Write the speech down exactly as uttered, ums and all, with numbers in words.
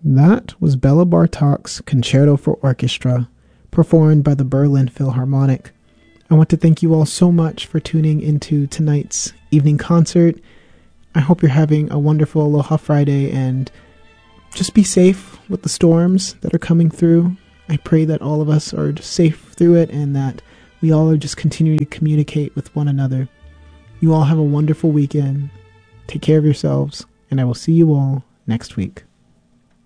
That was Bela Bartok's Concerto for Orchestra, performed by the Berlin Philharmonic. I want to thank you all so much for tuning into tonight's evening concert. I hope you're having a wonderful Aloha Friday, and just be safe with the storms that are coming through. I pray that all of us are just safe through it, and that we all are just continue to communicate with one another. You all have a wonderful weekend. Take care of yourselves, and I will see you all next week.